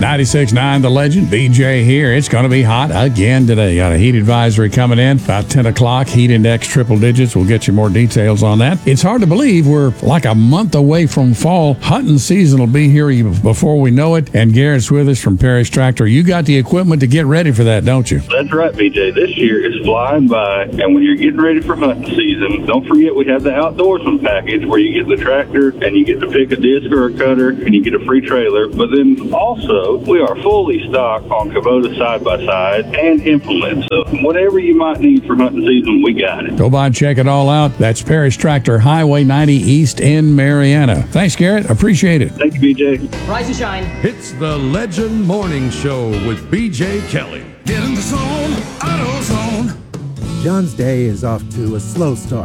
96.9 The Legend, BJ here. It's going to be hot again today. Got a heat advisory coming in about 10 o'clock. Heat index triple digits. We'll get you more details on that. It's hard to believe we're like a month away from fall. Hunting season will be here before we know it. And Garrett's with us from Parrish Tractor. You got the equipment to get ready for that, don't you? That's right, BJ. This year is flying by. And when you're getting ready for hunting season, don't forget we have the Outdoorsman package where you get the tractor and you get to pick a disc or a cutter and you get a free trailer. But then also, we are fully stocked on Kubota side-by-side and implements. So whatever you might need for hunting season, we got it. Go by and check it all out. That's Parrish Tractor, Highway 90 East in Marietta. Thanks, Garrett. Appreciate it. Thank you, BJ. Rise and shine. It's the Legend Morning Show with BJ Kelly. Get in the zone, AutoZone. John's day is off to a slow start.